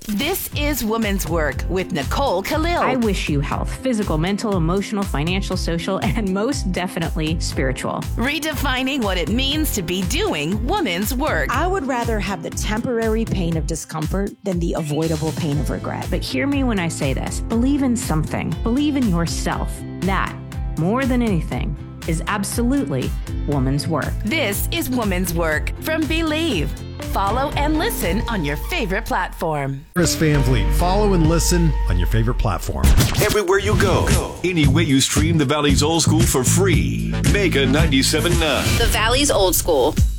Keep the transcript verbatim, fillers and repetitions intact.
This is Woman's Work with Nicole Khalil. I wish you health, physical, mental, emotional, financial, social, and most definitely spiritual. Redefining what it means to be doing woman's work. I would rather have the temporary pain of discomfort than the avoidable pain of regret. But hear me when I say this. Believe in something. Believe in yourself. That, more than anything, is absolutely woman's work. This is Woman's Work from Believe. Follow and listen on your favorite platform. Chris Van Vliet. Follow and listen on your favorite platform. Everywhere you go, any way you stream the Valley's Old School for free. Mega ninety-seven point nine. The Valley's Old School.